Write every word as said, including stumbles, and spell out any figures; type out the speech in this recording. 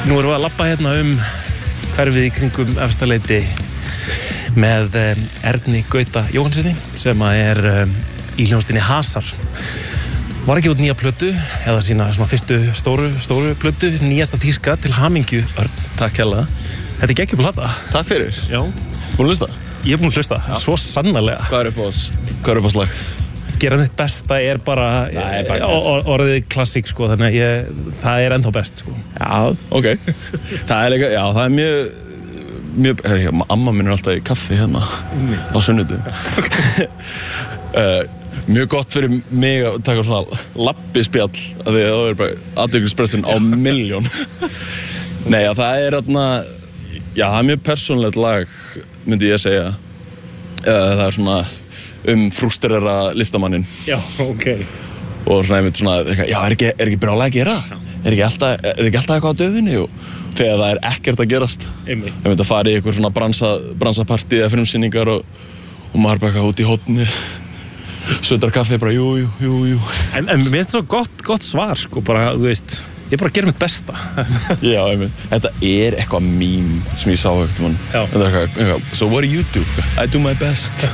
Nú erum við að labba hérna um hverfið í kringum Efstaleiti með um, Erni Gauta Jóhannsssyni sem að er um, í hljómsveitinni Hasar. Var ekki út nýja plötu eða sína svona fyrstu stóru, stóru plötu, nýjasta tíska til hamingju. Örn, takk hérlega. Þetta er geggjum plata. Takk fyrir. Já. Búin að hlusta? Ég er búin að hlusta, ja. Svo sannarlega. Hvað er upp á oss? Hvað er upp á slag? Gera mitt besta er bara, Nei, bara or, orðið klassík sko, þannig að ég, það er ennþá best sko. Já, ok. Það er líka, já, það er mjög, mjög, herri, amma minn er alltaf í kaffi hérna á sunnudu. uh, mjög gott fyrir mig að taka svona labbispjall, af því að það er bara athyglisbresturinn á milljón. Nei, já, það er þarna, já, það er mjög persónulegt lag, myndi ég segja. Uh, það er svona um frústrera listamannin. Já, ok. Og svona einmitt svona, já, er ekki, er ekki brjálæði að gera? Er ekki alltaf, er ekki alltaf eitthvað á döðinni? Og þegar það er ekkert að gerast. Einmitt. Það myndi að fara í eitthvað svona bransa, bransapartí eða frumsýningar og, og maður bara eitthvað út í hótni. Söndrar kaffi, bara jú, jú, jú, jú. En, en mér finnst það gott, gott svar, sko, bara, þú veist, ég bara gera mitt besta. Já, einmitt. Þetta er eitthvað meme sem ég sá eitthvað. Já. Þetta er eitthvað, eitthvað, so what do you do? I do my best.